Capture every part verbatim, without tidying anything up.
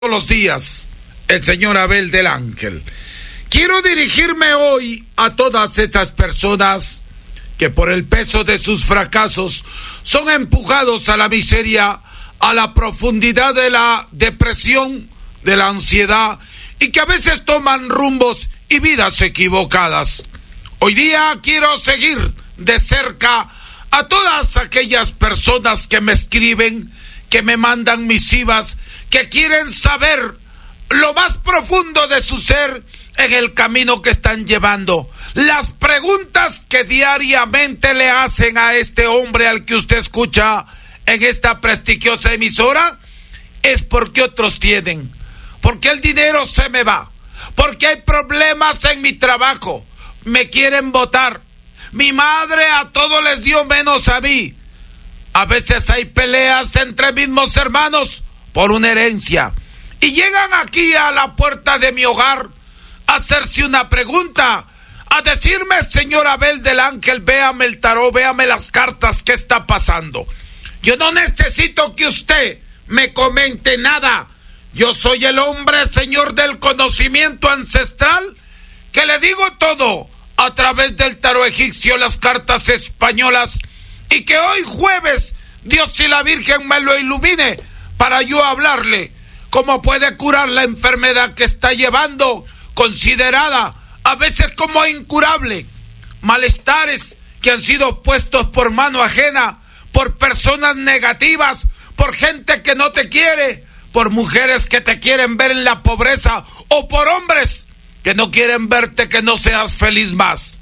todos los días, el señor Abel del Ángel. Quiero dirigirme hoy a todas esas personas que por el peso de sus fracasos son empujados a la miseria, a la profundidad de la depresión, de la ansiedad, y que a veces toman rumbos y vidas equivocadas. Hoy día quiero seguir de cerca a todas aquellas personas que me escriben, que me mandan misivas, que quieren saber lo más profundo de su ser en el camino que están llevando. Las preguntas que diariamente le hacen a este hombre al que usted escucha en esta prestigiosa emisora es porque otros tienen, porque el dinero se me va, porque hay problemas en mi trabajo, me quieren votar, mi madre a todos les dio menos a mí. A veces hay peleas entre mismos hermanos por una herencia y llegan aquí a la puerta de mi hogar a hacerse una pregunta, a decirme: señor Abel del Ángel, véame el tarot, véame las cartas, ¿qué está pasando? Yo no necesito que usted me comente nada. Yo soy el hombre, señor, del conocimiento ancestral, que le digo todo a través del tarot egipcio, las cartas españolas, y que hoy jueves Dios y la Virgen me lo ilumine para yo hablarle cómo puede curar la enfermedad que está llevando, considerada a veces como incurable, malestares que han sido puestos por mano ajena, por personas negativas, por gente que no te quiere, por mujeres que te quieren ver en la pobreza, o por hombres que no quieren verte que no seas feliz más.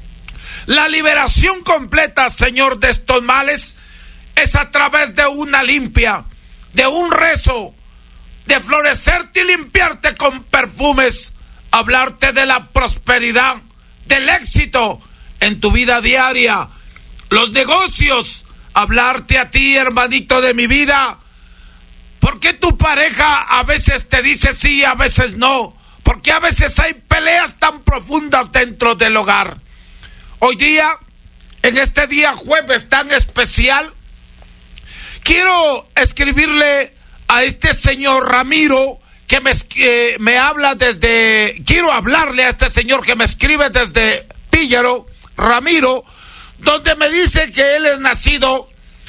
La liberación completa, señor, de estos males es a través de una limpia, de un rezo, de florecerte y limpiarte con perfumes, hablarte de la prosperidad, del éxito en tu vida diaria, los negocios, hablarte a ti, hermanito de mi vida. ¿Por qué tu pareja a veces te dice sí, a veces no? ¿Por qué a veces hay peleas tan profundas dentro del hogar? Hoy día, en este día jueves tan especial, quiero escribirle a este señor Ramiro, que me, eh, me habla desde, quiero hablarle a este señor que me escribe desde Píllaro, Ramiro, donde me dice que él es nacido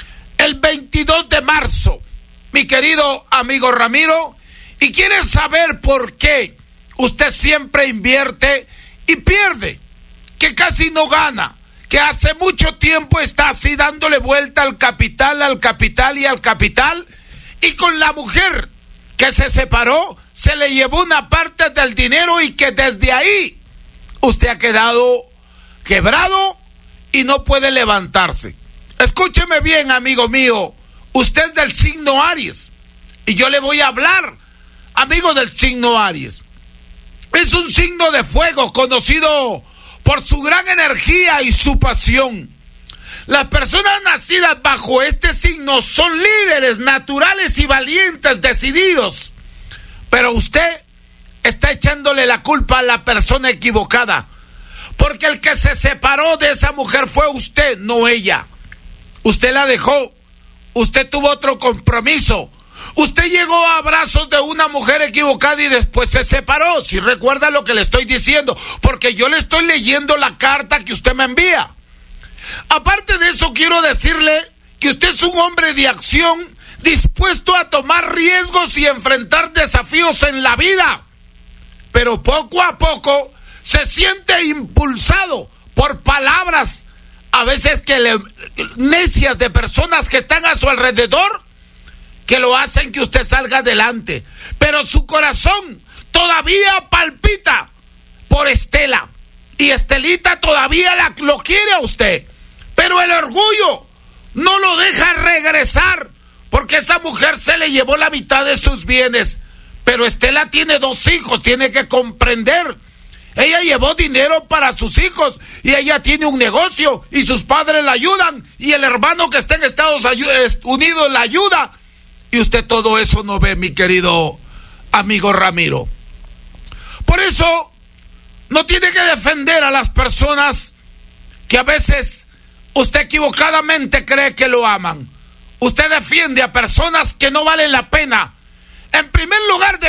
el veintidós de marzo, mi querido amigo Ramiro, y quiere saber por qué usted siempre invierte y pierde, que casi no gana, que hace mucho tiempo está así dándole vuelta al capital, al capital y al capital, y con la mujer que se separó, se le llevó una parte del dinero y que desde ahí usted ha quedado quebrado y no puede levantarse. Escúcheme bien, amigo mío, usted es del signo Aries y yo le voy a hablar, amigo del signo Aries. Es un signo de fuego conocido por su gran energía y su pasión. Las personas nacidas bajo este signo son líderes naturales y valientes, decididos. Pero usted está echándole la culpa a la persona equivocada, porque el que se separó de esa mujer fue usted, no ella. Usted la dejó, usted tuvo otro compromiso, usted llegó a brazos de una mujer equivocada y después se separó. Si recuerda lo que le estoy diciendo, porque yo le estoy leyendo la carta que usted me envía. Aparte de eso, quiero decirle que usted es un hombre de acción, dispuesto a tomar riesgos y enfrentar desafíos en la vida, pero poco a poco se siente impulsado por palabras, a veces que le, necias de personas que están a su alrededor, que lo hacen que usted salga adelante, pero su corazón todavía palpita por Estela, y Estelita todavía la, lo quiere a usted, pero el orgullo no lo deja regresar, porque esa mujer se le llevó la mitad de sus bienes, pero Estela tiene dos hijos, tiene que comprender. Ella llevó dinero para sus hijos y ella tiene un negocio y sus padres la ayudan y el hermano que está en Estados Unidos la ayuda, y usted todo eso no ve, mi querido amigo Ramiro. Por eso no tiene que defender a las personas que a veces usted equivocadamente cree que lo aman. Usted defiende a personas que no valen la pena En primer lugar,